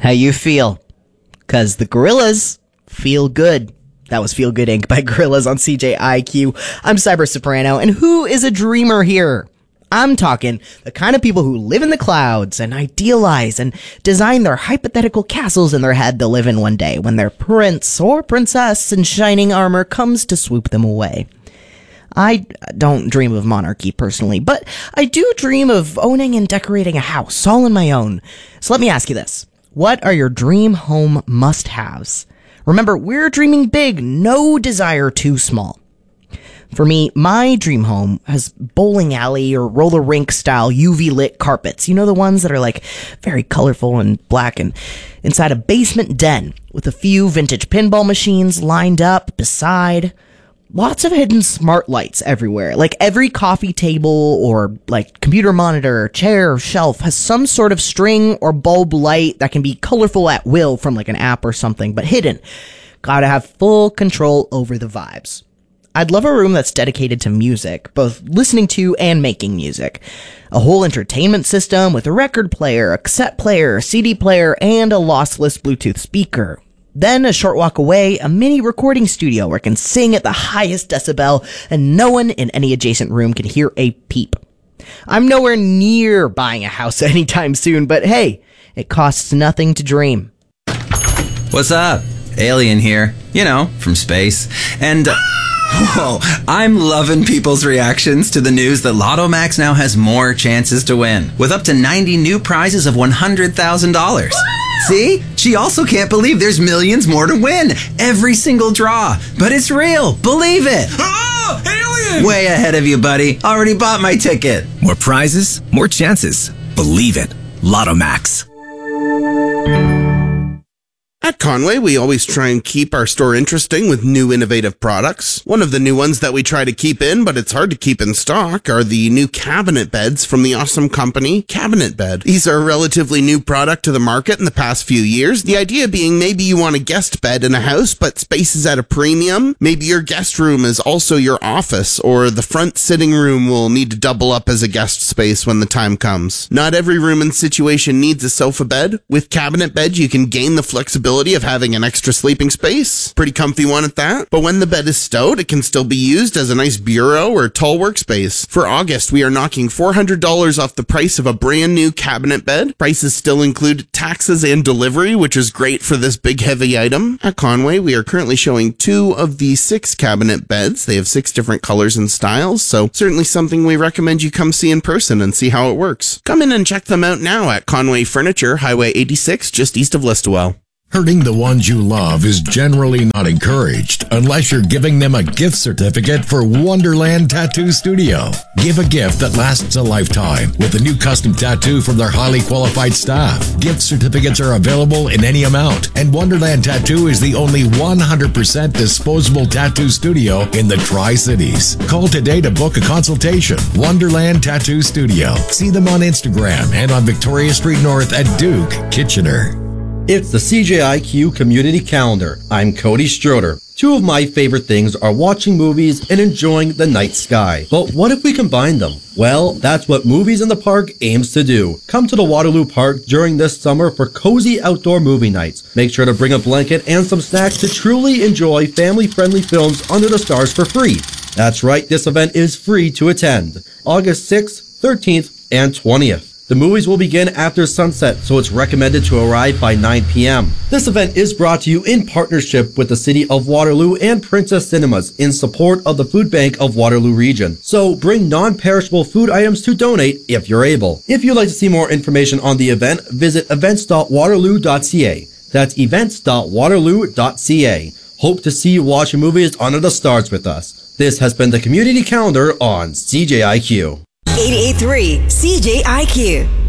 How you feel? Because the Gorillaz feel good. That was Feel Good Inc. by Gorillaz on CJIQ. I'm Cyber Soprano, and who is a dreamer here? I'm talking the kind of people who live in the clouds and idealize and design their hypothetical castles in their head they'll live in one day when their prince or princess in shining armor comes to swoop them away. I don't dream of monarchy personally, but I do dream of owning and decorating a house all on my own. So let me ask you this. What are your dream home must-haves? Remember, we're dreaming big, no desire too small. For me, my dream home has bowling alley or roller rink style UV lit carpets. You know, the ones that are like very colorful and black, and inside a basement den with a few vintage pinball machines lined up beside. Lots of hidden smart lights everywhere. Like every coffee table or like computer monitor, chair, shelf has some sort of string or bulb light that can be colorful at will from like an app or something, but hidden. Gotta have full control over the vibes. I'd love a room that's dedicated to music, both listening to and making music. A whole entertainment system with a record player, a cassette player, a CD player, and a lossless Bluetooth speaker. Then, a short walk away, a mini recording studio where I can sing at the highest decibel and no one in any adjacent room can hear a peep. I'm nowhere near buying a house anytime soon, but hey, it costs nothing to dream. What's up? Alien here. You know, from space. And... whoa, I'm loving people's reactions to the news that Lotto Max now has more chances to win, with up to 90 new prizes of $100,000. See? She also can't believe there's millions more to win. Every single draw. But it's real. Believe it. Oh, alien! Way ahead of you, buddy. Already bought my ticket. More prizes, more chances. Believe it. Lotto Max. At Conway, we always try and keep our store interesting with new innovative products. One of the new ones that we try to keep in, but it's hard to keep in stock, are the new cabinet beds from the awesome company Cabinet Bed. These are a relatively new product to the market in the past few years. The idea being maybe you want a guest bed in a house, but space is at a premium. Maybe your guest room is also your office, or the front sitting room will need to double up as a guest space when the time comes. Not every room and situation needs a sofa bed. With Cabinet Bed, you can gain the flexibility of having an extra sleeping space. Pretty comfy one at that. But when the bed is stowed, it can still be used as a nice bureau or tall workspace. For August, we are knocking $400 off the price of a brand new cabinet bed. Prices still include taxes and delivery, which is great for this big heavy item. At Conway, we are currently showing 2 of the 6 cabinet beds. They have 6 different colors and styles, so certainly something we recommend you come see in person and see how it works. Come in and check them out now at Conway Furniture, Highway 86, just east of Listowel. Hurting the ones you love is generally not encouraged unless you're giving them a gift certificate for Wonderland Tattoo Studio. Give a gift that lasts a lifetime with a new custom tattoo from their highly qualified staff. Gift certificates are available in any amount, and Wonderland Tattoo is the only 100% disposable tattoo studio in the Tri-Cities. Call today to book a consultation. Wonderland Tattoo Studio. See them on Instagram and on Victoria Street North at Duke, Kitchener. It's the CJIQ Community Calendar. I'm Cody Stroder. 2 of my favorite things are watching movies and enjoying the night sky. But what if we combine them? Well, that's what Movies in the Park aims to do. Come to the Waterloo Park during this summer for cozy outdoor movie nights. Make sure to bring a blanket and some snacks to truly enjoy family-friendly films under the stars for free. That's right, this event is free to attend. August 6th, 13th, and 20th. The movies will begin after sunset, so it's recommended to arrive by 9 p.m. This event is brought to you in partnership with the City of Waterloo and Princess Cinemas in support of the Food Bank of Waterloo Region. So bring non-perishable food items to donate if you're able. If you'd like to see more information on the event, visit events.waterloo.ca. That's events.waterloo.ca. Hope to see you watching movies under the stars with us. This has been the Community Calendar on CJIQ. 88.3 CJIQ.